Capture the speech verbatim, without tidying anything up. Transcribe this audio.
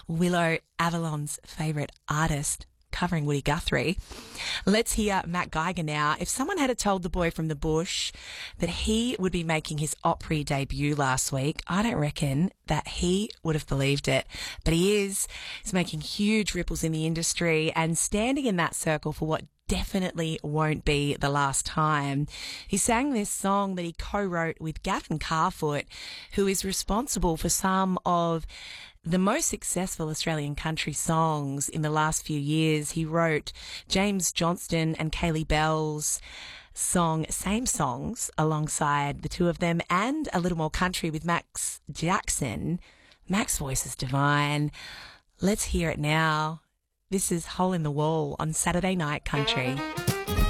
Willow Avalon's favourite artist, covering Woody Guthrie. Let's hear Matt Geiger now. If someone had told the boy from the bush that he would be making his Opry debut last week, I don't reckon that he would have believed it. But he is. He's making huge ripples in the industry and standing in that circle for what definitely won't be the last time. He sang this song that he co-wrote with Gavin Carfoot, who is responsible for some of the most successful Australian country songs in the last few years. He wrote James Johnston and Kaylee Bell's song Same Songs alongside the two of them, and A Little More Country with Max Jackson. Mac's voice is divine. Let's hear it now. This is Hole in the Wall on Saturday Night Country.